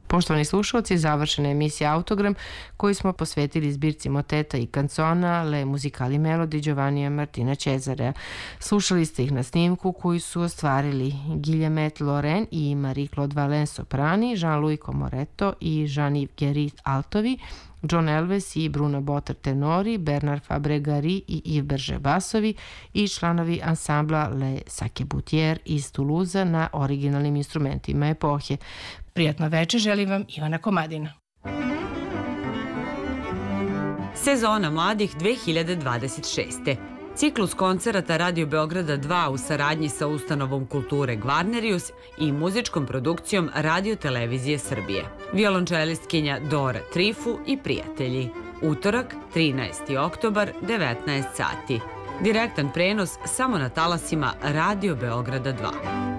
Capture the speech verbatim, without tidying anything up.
Poštovani slušalci, završena je emisija Autogram koju smo posvetili zbirci moteta i kancona Le Musicali Melodi Giovannija Martina Cesarea. Slušali ste ih na snimku koju su ostvarili Guillemette Lauren i Marie-Claude Valens soprani, Jean-Louis Comoretto i Jean-Yves Guéry altovi, John Elves i Bruno Botter tenori, Bernard Fabre-Gary i Yves Berger basovi i članovi ansambla Le Saqueboutier iz Toulouse na originalnim instrumentima epohe. Prijatno večer želim vam Ivana Komadina. Sezona mladih dve hiljade dvadeset šeste. Ciklus koncerata Radio Beograda dva u saradnji sa ustanovom kulture Gvarnerius i muzičkom produkcijom Radio Televizije Srbije. Violončelistkinja Dora Trifu i prijatelji. Utorak, trinaesti oktobar, devetnaest sati. Direktan prenos samo na talasima Radio Beograda dva.